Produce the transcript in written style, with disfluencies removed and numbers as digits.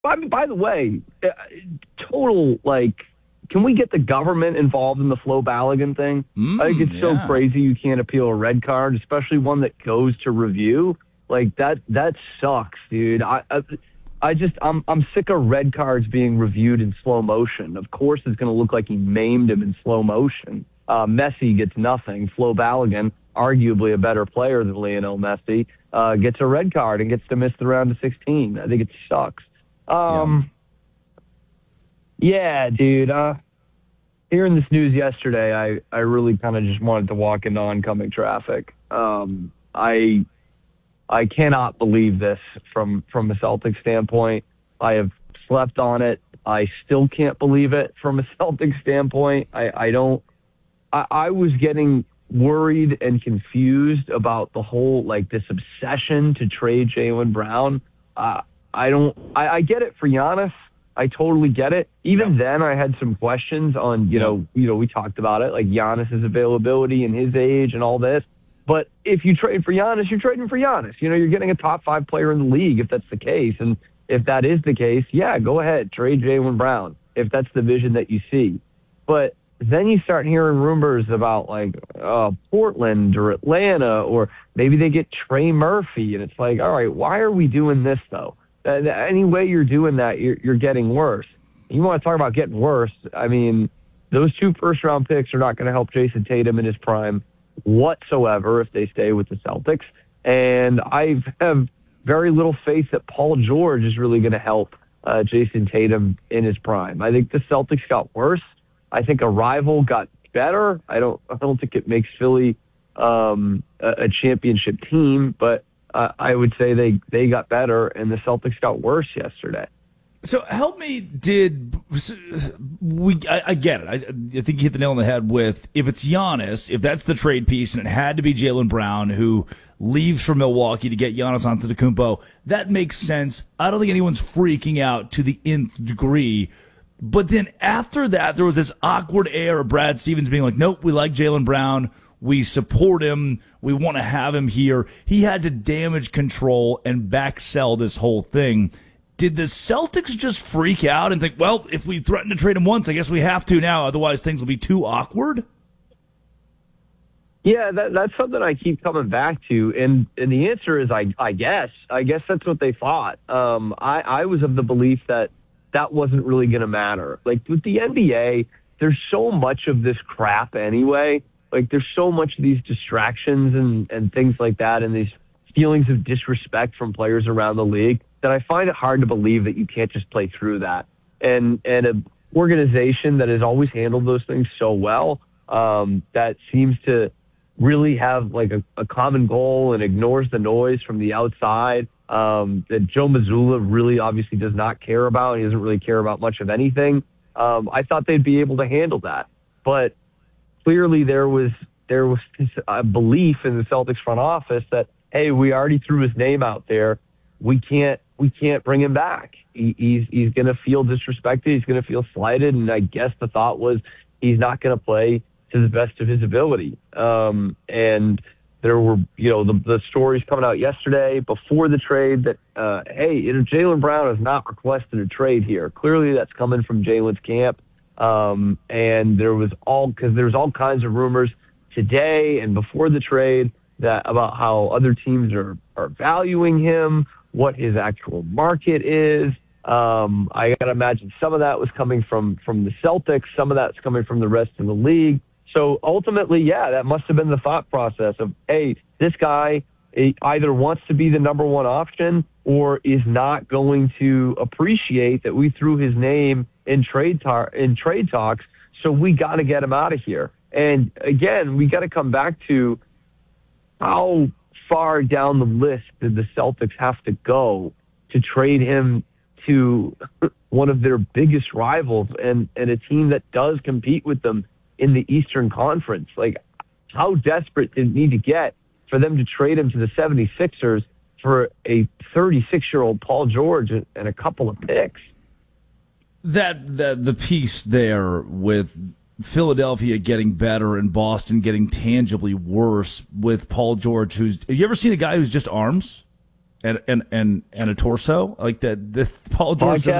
By the way, total, like, can we get the government involved in the Flo Balogun thing? I think it's so crazy you can't appeal a red card, especially one that goes to review. Like, that sucks, dude. I'm sick of red cards being reviewed in slow motion. Of course it's going to look like he maimed him in slow motion. Messi gets nothing. Flo Balogun, arguably a better player than Lionel Messi, gets a red card and gets to miss the round of 16. I think it sucks. Yeah, dude. Hearing this news yesterday, I really kind of just wanted to walk into oncoming traffic. I cannot believe this from a Celtics standpoint. I have slept on it. I still can't believe it from a Celtics standpoint. I was getting worried and confused about the whole, like, this obsession to trade Jaylen Brown. I get it for Giannis. I totally get it. Even then, I had some questions on, you know, we talked about it, like Giannis's availability and his age and all this. But if you trade for Giannis, you're trading for Giannis. You know, you're getting a top 5 player in the league if that's the case. And if that is the case, yeah, go ahead, trade Jaylen Brown if that's the vision that you see. But then you start hearing rumors about, like, Portland or Atlanta, or maybe they get Trey Murphy. And it's like, all right, why are we doing this, though? Any way you're doing that, you're getting worse. You want to talk about getting worse? I mean, those 2 first-round picks are not going to help Jason Tatum in his prime whatsoever if they stay with the Celtics. And I have very little faith that Paul George is really going to help Jason Tatum in his prime. I think the Celtics got worse. I think a rival got better. I don't think it makes Philly a championship team, but I would say they got better, and the Celtics got worse yesterday. So help me, I get it. I think you hit the nail on the head with, if it's Giannis, if that's the trade piece, and it had to be Jaylen Brown who leaves for Milwaukee to get Giannis Antetokounmpo, that makes sense. I don't think anyone's freaking out to the nth degree. But then after that, there was this awkward air of Brad Stevens being like, nope, we like Jaylen Brown. We support him. We want to have him here. He had to damage control and backsell this whole thing. Did the Celtics just freak out and think, well, if we threaten to trade him once, I guess we have to now, otherwise things will be too awkward? Yeah, that's something I keep coming back to, and the answer is I guess that's what they thought. I was of the belief that wasn't really going to matter. Like, with the NBA, there's so much of this crap anyway. Like, there's so much of these distractions and things like that, and these feelings of disrespect from players around the league, that I find it hard to believe that you can't just play through that. And an organization that has always handled those things so well, that seems to really have, like, a common goal and ignores the noise from the outside, that Joe Mazzulla really obviously does not care about. He doesn't really care about much of anything. I thought they'd be able to handle that. But clearly there was this belief in the Celtics front office that, hey, we already threw his name out there. We can't bring him back. He's going to feel disrespected. He's going to feel slighted. And I guess the thought was he's not going to play to the best of his ability. And there were, the stories coming out yesterday before the trade that, hey, Jaylen Brown has not requested a trade here. Clearly that's coming from Jaylen's camp. And there was all kinds of rumors today and before the trade about how other teams are valuing him, what his actual market is. I got to imagine some of that was coming from the Celtics. Some of that's coming from the rest of the league. So ultimately, yeah, that must have been the thought process of, hey, this guy either wants to be the number one option or is not going to appreciate that we threw his name in trade talks, so we got to get him out of here. And again, we got to come back to how far down the list did the Celtics have to go to trade him to one of their biggest rivals and a team that does compete with them in the Eastern Conference. Like, how desperate did it need to get for them to trade him to the 76ers for a 36-year-old Paul George and a couple of picks? The piece there with Philadelphia getting better and Boston getting tangibly worse with Paul George, have you ever seen a guy who's just arms? and a torso like that. Paul George Podcast